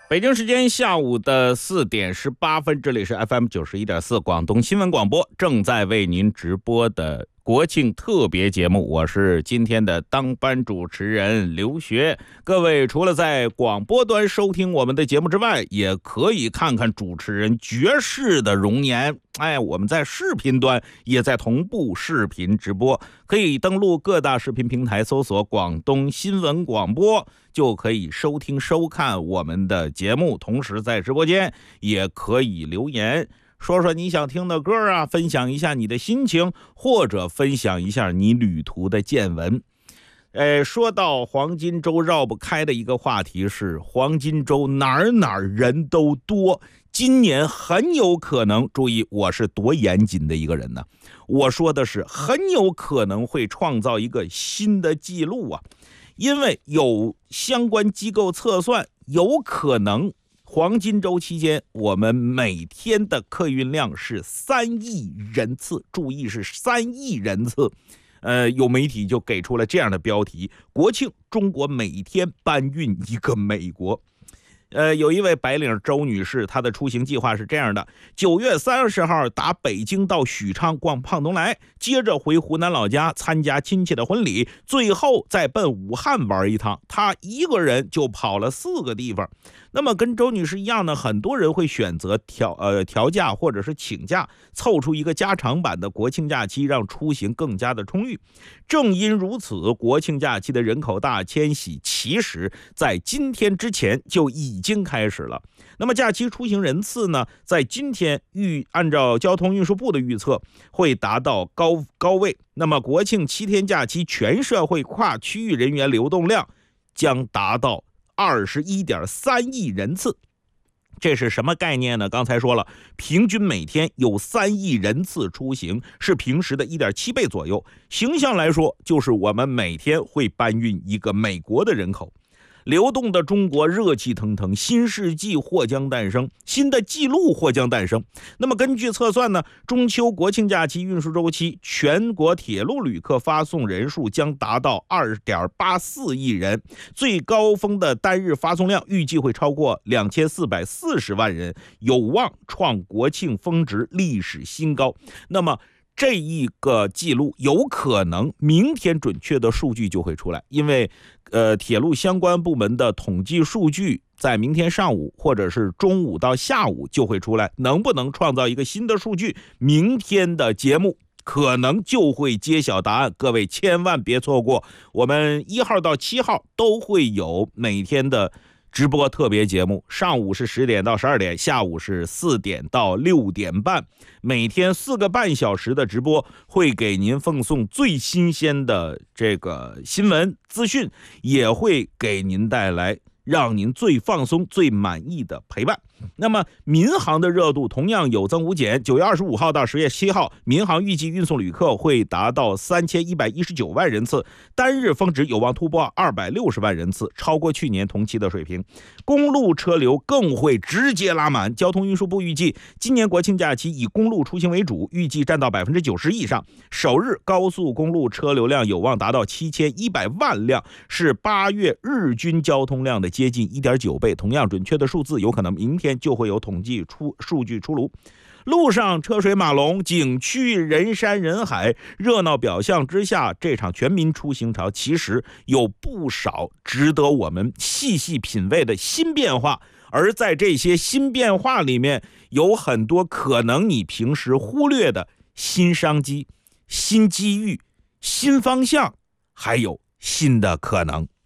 北京时间下午的4点18分，这里是 FM 91.4广东新闻广播，正在为您直播的国庆特别节目，我是今天的当班主持人刘学。各位除了在广播端收听我们的节目之外，也可以看看主持人绝世的容颜。我们在视频端也在同步视频直播，可以登录各大视频平台搜索广东新闻广播，就可以收听收看我们的节目。同时在直播间也可以留言，说说你想听的歌啊，分享一下你的心情，或者分享一下你旅途的见闻。说到黄金周，绕不开的一个话题是黄金周哪儿人都多，今年很有可能，注意我是多严谨的一个人呢，我说的是很有可能会创造一个新的记录啊，因为有相关机构测算，有可能黄金周期间我们每天的客运量是3亿人次，注意是3亿人次。有媒体就给出了这样的标题：国庆中国每天搬运一个美国。有一位白领周女士，她的出行计划是这样的：9月30号打北京到许昌逛胖东来，接着回湖南老家参加亲戚的婚礼，最后再奔武汉玩一趟。她一个人就跑了4个地方。那么跟周女士一样呢，很多人会选择调假或者是请假，凑出一个加长版的国庆假期，让出行更加的充裕。正因如此，国庆假期的人口大迁徙其实在今天之前就已经开始了。那么假期出行人次呢，在今天按照交通运输部的预测会达到高位。那么国庆7天假期全社会跨区域人员流动量将达到21.3亿人次。这是什么概念呢？刚才说了，平均每天有3亿人次出行，是平时的1.7倍左右。形象来说，就是我们每天会搬运一个美国的人口。流动的中国热气腾腾，新世纪或将诞生，新的纪录或将诞生。那么根据测算呢，中秋国庆假期运输周期，全国铁路旅客发送人数将达到2.84亿人，最高峰的单日发送量预计会超过2440万人，有望创国庆峰值历史新高。那么这一个记录有可能明天准确的数据就会出来，因为铁路相关部门的统计数据在明天上午或者是中午到下午就会出来，能不能创造一个新的数据，明天的节目可能就会揭晓答案，各位千万别错过。我们1号到7号都会有每天的直播特别节目，上午是10点到12点，下午是4点到6点半，每天4个半小时的直播，会给您奉送最新鲜的这个新闻资讯，也会给您带来让您最放松最满意的陪伴。那么民航的热度同样有增无减，9月25号到10月7号，民航预计运送旅客会达到3119万人次，单日峰值有望突破260万人次，超过去年同期的水平。公路车流更会直接拉满，交通运输部预计今年国庆假期以公路出行为主，预计占到90%以上，首日高速公路车流量有望达到7100万辆，是8月日均交通量的接近1.9倍。同样准确的数字有可能明天就会有统计数据出炉。路上车水马龙，景区人山人海，热闹表象之下，这场全民出行潮其实有不少值得我们细细品味的新变化。而在这些新变化里面，有很多可能你平时忽略的新商机、新机遇、新方向，还有新的可能。